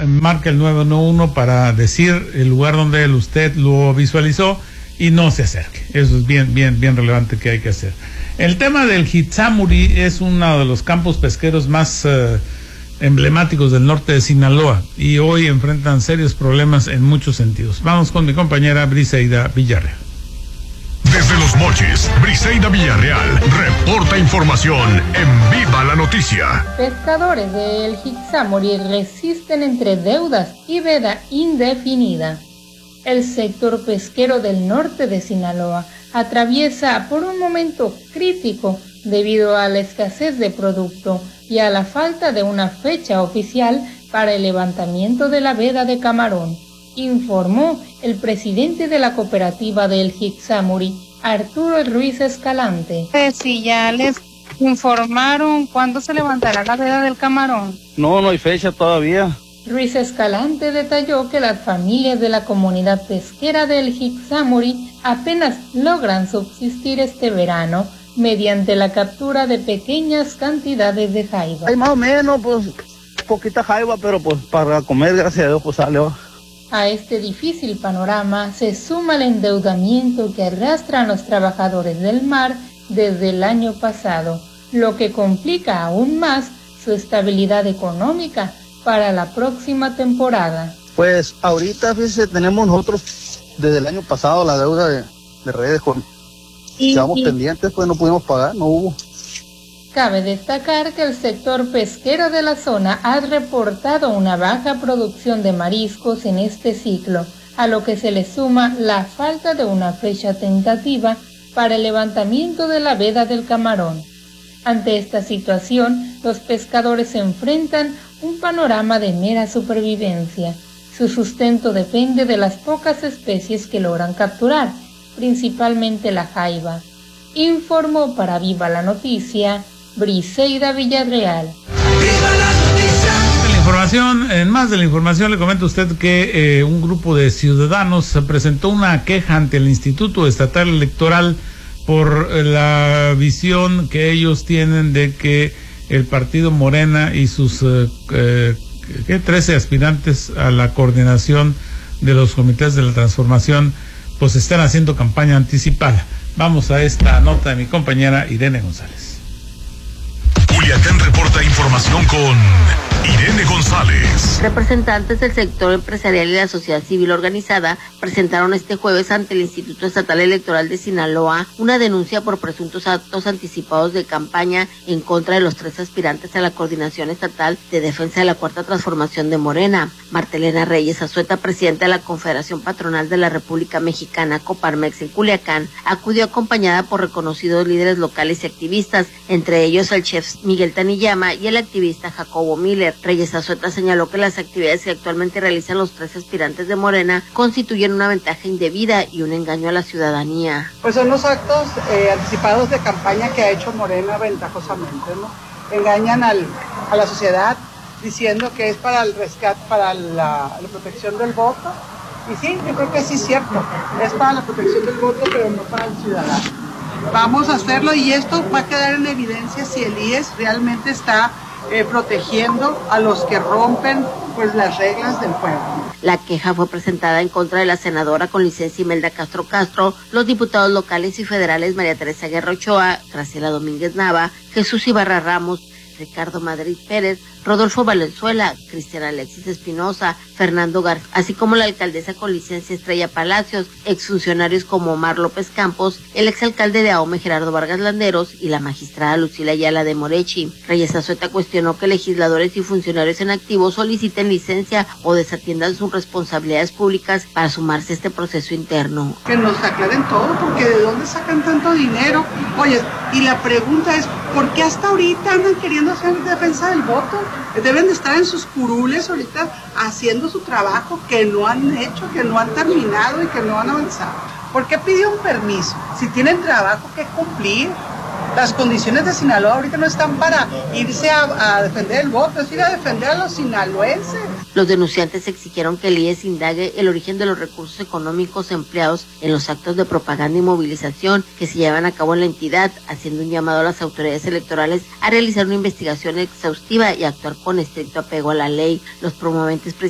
marca el 911 para decir el lugar donde usted lo visualizó y no se acerque. Eso es bien relevante que hay que hacer. El tema del Hitsamuri es uno de los campos pesqueros más emblemáticos del norte de Sinaloa y hoy enfrentan serios problemas en muchos sentidos. Vamos con mi compañera Briseida Villarreal. Desde Los Mochis, Briseida Villarreal reporta información en Viva la Noticia. Pescadores del Hitsamuri resisten entre deudas y veda indefinida. El sector pesquero del norte de Sinaloa atraviesa por un momento crítico debido a la escasez de producto y a la falta de una fecha oficial para el levantamiento de la veda de camarón, informó el presidente de la cooperativa del Hitsamuri, Arturo Ruiz Escalante. Si ya les informaron cuándo se levantará la veda del camarón. No hay fecha todavía. Ruiz Escalante detalló que las familias de la comunidad pesquera del Hitsamuri apenas logran subsistir este verano mediante la captura de pequeñas cantidades de jaiba. Hay más o menos, pues, poquita jaiba, pero pues para comer, gracias a Dios, pues sale. A este difícil panorama se suma el endeudamiento que arrastran los trabajadores del mar desde el año pasado, lo que complica aún más su estabilidad económica para la próxima temporada. Pues ahorita, fíjese, tenemos nosotros desde el año pasado la deuda de redes con... Quedamos pendientes, pues no pudimos pagar, no hubo. Cabe destacar que el sector pesquero de la zona ha reportado una baja producción de mariscos en este ciclo, a lo que se le suma la falta de una fecha tentativa para el levantamiento de la veda del camarón. Ante esta situación, los pescadores enfrentan un panorama de mera supervivencia. Su sustento depende de las pocas especies que logran capturar, principalmente la jaiba. Informó para Viva la Noticia, Briseida Villarreal. ¡Viva la Noticia! En más de la información le comento a usted que un grupo de ciudadanos presentó una queja ante el Instituto Estatal Electoral por la visión que ellos tienen de que el partido Morena y sus 13 aspirantes a la coordinación de los comités de la transformación pues están haciendo campaña anticipada. Vamos a esta nota de mi compañera Irene González. Culiacán reporta información con Irene González. Representantes del sector empresarial y la sociedad civil organizada presentaron este jueves ante el Instituto Estatal Electoral de Sinaloa una denuncia por presuntos actos anticipados de campaña en contra de los 3 aspirantes a la Coordinación Estatal de Defensa de la Cuarta Transformación de Morena. Martelena Reyes Azueta, presidenta de la Confederación Patronal de la República Mexicana, Coparmex, en Culiacán, acudió acompañada por reconocidos líderes locales y activistas, entre ellos el chef Miguel Taniyama y el activista Jacobo Miller. Reyes Azueta señaló que las actividades que actualmente realizan los 3 aspirantes de Morena constituyen una ventaja indebida y un engaño a la ciudadanía. Pues son los actos anticipados de campaña que ha hecho Morena ventajosamente, ¿no? Engañan a la sociedad diciendo que es para el rescate, para la protección del voto. Y sí, yo creo que sí es cierto, es para la protección del voto, pero no para el ciudadano. Vamos a hacerlo y esto va a quedar en evidencia si el IES realmente está protegiendo a los que rompen pues las reglas del juego. La queja fue presentada en contra de la senadora con licencia Imelda Castro Castro, los diputados locales y federales María Teresa Guerra Ochoa, Graciela Domínguez Nava, Jesús Ibarra Ramos, Ricardo Madrid Pérez, Rodolfo Valenzuela, Cristian Alexis Espinosa, Fernando García, así como la alcaldesa con licencia Estrella Palacios, exfuncionarios como Omar López Campos, el exalcalde de Ahome Gerardo Vargas Landeros y la magistrada Lucila Ayala de Morechi. Reyes Azueta cuestionó que legisladores y funcionarios en activo soliciten licencia o desatiendan sus responsabilidades públicas para sumarse a este proceso interno. Que nos aclaren todo, porque ¿de dónde sacan tanto dinero? Oye, y la pregunta es, ¿por qué hasta ahorita andan queriendo hacer defensa del voto? Deben de estar en sus curules ahorita haciendo su trabajo que no han hecho, que no han terminado y que no han avanzado. ¿Por qué pidió un permiso? Si tienen trabajo que cumplir. Las condiciones de Sinaloa ahorita no están para irse a defender el voto, es ir a defender a los sinaloenses. Los denunciantes exigieron que el IES indague el origen de los recursos económicos empleados en los actos de propaganda y movilización que se llevan a cabo en la entidad, haciendo un llamado a las autoridades electorales a realizar una investigación exhaustiva y actuar con estricto apego a la ley. Los promoventes